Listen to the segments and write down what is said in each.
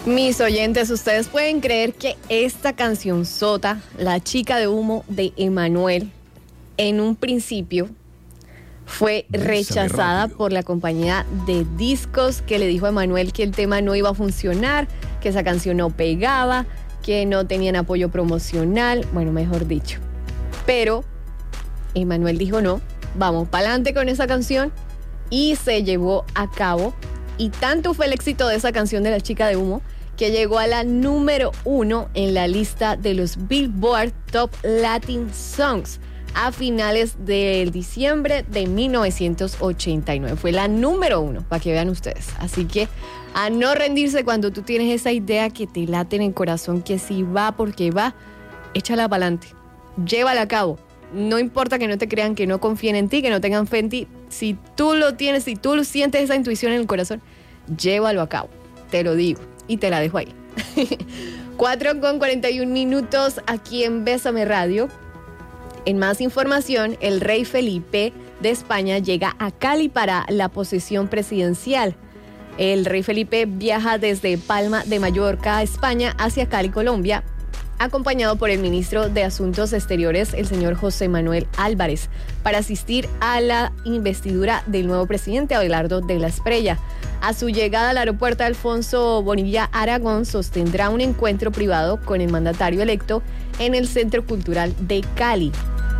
Mis oyentes, ¿ustedes pueden creer que esta canción sota, La chica de humo de Emmanuel, en un principio fue rechazada por la compañía de discos que le dijo a Emmanuel que el tema no iba a funcionar, que esa canción no pegaba, que no tenían apoyo promocional, bueno, mejor dicho. Pero Emmanuel dijo no, vamos para adelante con esa canción y se llevó a cabo. Y tanto fue el éxito de esa canción de La chica de humo que llegó a la número 1 en la lista de los Billboard Top Latin Songs a finales de diciembre de 1989. Fue la número 1, para que vean ustedes. Así que a no rendirse cuando tú tienes esa idea que te late en el corazón, que si va porque va, échala para adelante, llévala a cabo. No importa que no te crean, que no confíen en ti, que no tengan fe en ti. Si tú lo tienes, si tú sientes esa intuición en el corazón, llévalo a cabo, te lo digo. Y te la dejo ahí. 4:41 aquí en Bésame Radio. En más información, el rey Felipe de España llega a Cali para la posesión presidencial. El rey Felipe viaja desde Palma de Mallorca, España, hacia Cali, Colombia, acompañado por el ministro de Asuntos Exteriores, el señor José Manuel Álvarez, para asistir a la investidura del nuevo presidente Abelardo de la Espriella. A su llegada al aeropuerto, Alfonso Bonilla Aragón sostendrá un encuentro privado con el mandatario electo en el Centro Cultural de Cali.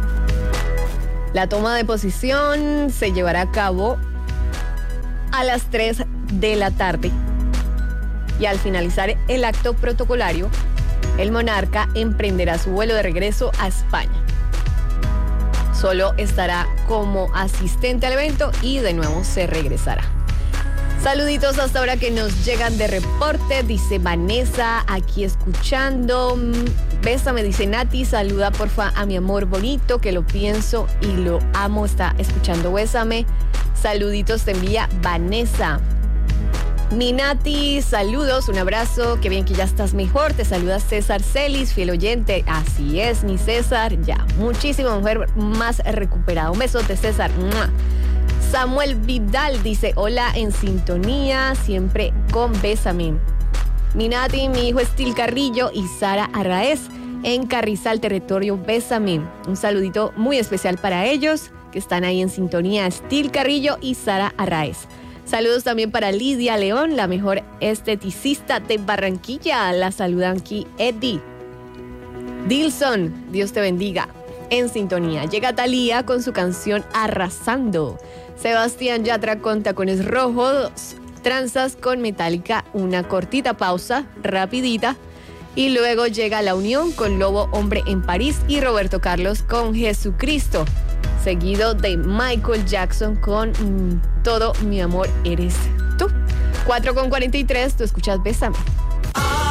La toma de posición se llevará a cabo a las 3 de la tarde y al finalizar el acto protocolario, el monarca emprenderá su vuelo de regreso a España. Solo estará como asistente al evento y de nuevo se regresará. Saluditos hasta ahora que nos llegan de reporte, dice Vanessa, aquí escuchando. Bésame, dice Nati, saluda porfa a mi amor bonito, que lo pienso y lo amo, está escuchando Bésame. Saluditos te envía Vanessa. Mi Nati, saludos, un abrazo, qué bien que ya estás mejor, te saluda César Celis, fiel oyente, así es mi César, ya muchísimo mejor, más recuperado, un besote César. ¡Mua! Samuel Vidal dice, hola, en sintonía, siempre con Bésame. Mi Nati, mi hijo Estil Carrillo y Sara Arraez en Carrizal, territorio Bésame. Un saludito muy especial para ellos que están ahí en sintonía, Estil Carrillo y Sara Arraez. Saludos también para Lidia León, la mejor esteticista de Barranquilla. La saludan aquí Eddie. Dilson, Dios te bendiga. En sintonía. Llega Thalía con su canción Arrasando. Sebastián Yatra con Tacones Rojos. Tranzas con Metallica. Una cortita pausa, rapidita. Y luego llega La Unión con Lobo Hombre en París. Y Roberto Carlos con Jesucristo. Seguido de Michael Jackson con Todo mi amor eres tú. 4:43, tú escuchas Bésame.